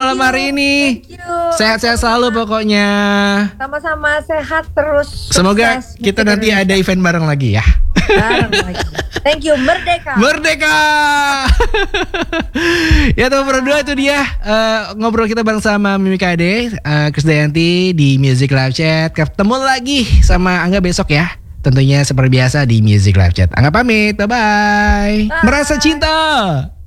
malam hari ini. Thank you. Sehat-sehat selalu pokoknya. Sama-sama sehat terus. Semoga Sukses. kita nanti ada event bareng lagi ya. Bareng lagi. Thank you, Merdeka. Merdeka. Ya teman berdua, itu dia ngobrol kita bareng sama Mimi Kade, Krisdayanti di Music Live Chat. Ketemu lagi sama Angga besok ya. Tentunya seperti biasa di Music Live Chat. Angga pamit, bye-bye. Merasa cinta.